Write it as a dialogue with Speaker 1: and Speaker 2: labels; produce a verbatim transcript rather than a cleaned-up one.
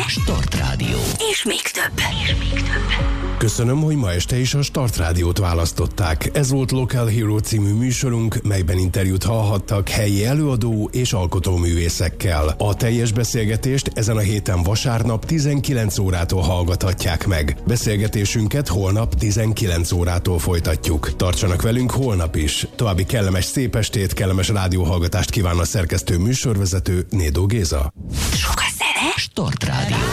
Speaker 1: Start Rádió.
Speaker 2: És még több. És még több.
Speaker 3: Köszönöm, hogy ma este is a Start Rádiót választották. Ez volt Local Hero című műsorunk, melyben interjút hallhattak helyi előadó és alkotóművészekkel. A teljes beszélgetést ezen a héten vasárnap tizenkilenc órától hallgathatják meg. Beszélgetésünket holnap tizenkilenc órától folytatjuk. Tartsanak velünk holnap is. További kellemes szép estét, kellemes rádióhallgatást kíván a szerkesztő műsorvezető Nédó Géza.
Speaker 2: Sok a zene.
Speaker 1: Start Rádió.